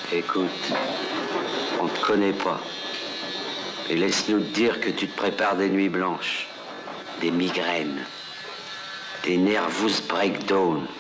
Écoute, on te connaît pas. Et laisse-nous te dire que tu te prépares des nuits blanches, des migraines, des nervous breakdowns.